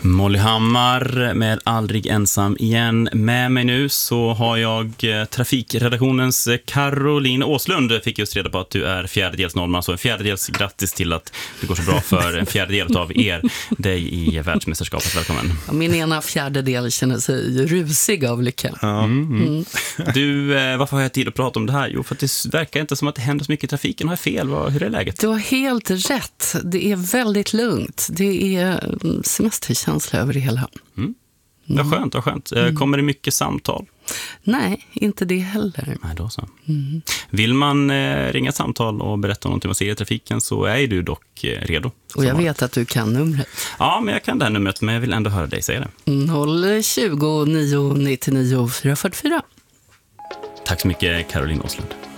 Molly Hammar med Aldrig ensam igen. Med mig nu så har jag trafikredaktionens Caroline Åslund. Fick just reda på att du är fjärdedels norrman, så en fjärdedels grattis till att det går så bra för en fjärdedel av dig i världsmästerskapet. Välkommen. Ja, min ena fjärdedel känner sig rusig av lycka. Du, varför har jag tid att prata om det här? Jo, för att det verkar inte som att det händer så mycket i trafiken. Har jag fel? Hur är läget? Du har helt rätt. Det är väldigt lugnt. Det är semesterkänsla över det hela. Vad skönt, vad skönt. Kommer det mycket samtal? Nej, inte det heller. Nej, då så. Vill man ringa ett samtal och berätta om någonting man ser i trafiken så är du dock redo. Och jag vet att du kan numret. Ja, men jag kan det här numret, men jag vill ändå höra dig säga det. 020 999 444. Tack så mycket, Caroline Åslund.